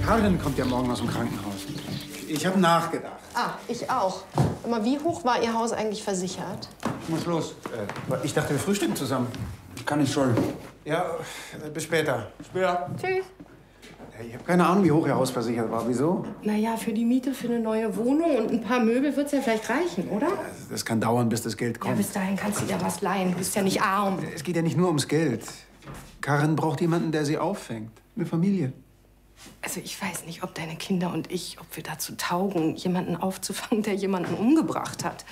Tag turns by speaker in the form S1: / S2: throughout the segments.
S1: Karin kommt ja morgen aus dem Krankenhaus. Ich habe nachgedacht.
S2: Ah, ich auch. Aber wie hoch war Ihr Haus eigentlich versichert?
S1: Ich muss los. Ich dachte, wir frühstücken zusammen.
S3: Kann ich schon.
S1: Ja, bis später.
S3: Später.
S2: Tschüss.
S1: Ich habe keine Ahnung, wie hoch Ihr Haus versichert war. Wieso?
S2: Naja, für die Miete für eine neue Wohnung und ein paar Möbel wird's ja vielleicht reichen, oder?
S1: Das kann dauern, bis das Geld
S2: Ja,
S1: kommt.
S2: bis dahin kannst du dir was leihen. Du bist ja nicht arm.
S1: Es geht ja nicht nur ums Geld. Karin braucht jemanden, der sie auffängt. Eine Familie.
S2: Also ich weiß nicht, ob deine Kinder und ich, ob wir dazu taugen, jemanden aufzufangen, der jemanden umgebracht hat.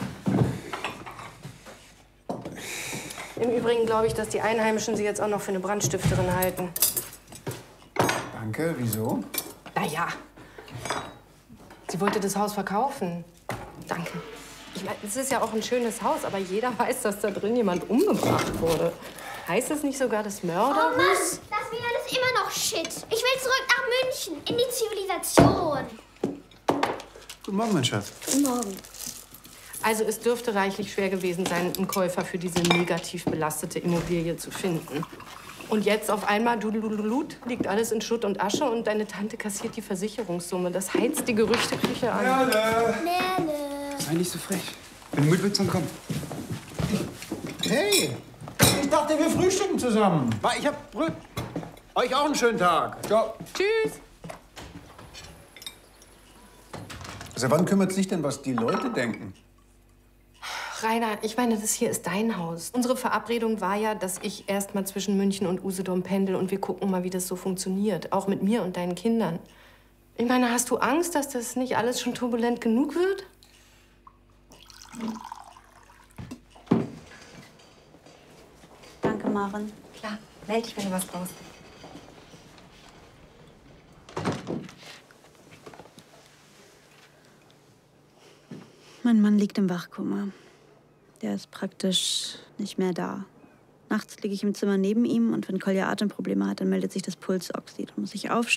S2: Im Übrigen glaube ich, dass die Einheimischen sie jetzt auch noch für eine Brandstifterin halten.
S1: Danke, wieso?
S2: Naja, sie wollte das Haus verkaufen. Danke. Ich meine, es ist ja auch ein schönes Haus, aber jeder weiß, dass da drin jemand umgebracht wurde. Heißt es nicht sogar das Mörderhus?
S4: Oh Mann, das WLAN ist immer noch shit. Ich will zurück nach München, in die Zivilisation.
S1: Guten Morgen, mein Schatz.
S4: Guten Morgen.
S2: Also es dürfte reichlich schwer gewesen sein, einen Käufer für diese negativ belastete Immobilie zu finden. Und jetzt auf einmal, dudeludelut, liegt alles in Schutt und Asche und deine Tante kassiert die Versicherungssumme. Das heizt die Gerüchteküche an.
S4: Nele.
S3: Sei nicht so frech. Wenn du mit willst, dann komm.
S1: Hey, ich dachte, wir frühstücken zusammen. Ich hab euch auch einen schönen Tag.
S3: Ciao.
S2: Tschüss.
S1: Seit wann kümmert sich denn, was die Leute denken?
S2: Rainer, ich meine, das hier ist dein Haus. Unsere Verabredung war ja, dass ich erst mal zwischen München und Usedom pendel und wir gucken mal, wie das so funktioniert. Auch mit mir und deinen Kindern. Ich meine, hast du Angst, dass das nicht alles schon turbulent genug wird?
S5: Danke, Maren.
S6: Klar, melde dich, wenn du was brauchst.
S5: Mein Mann liegt im Wachkoma. Der ist praktisch nicht mehr da. Nachts liege ich im Zimmer neben ihm und wenn Kolja Atemprobleme hat, dann meldet sich das Pulsoxid. Dann muss ich aufstehen.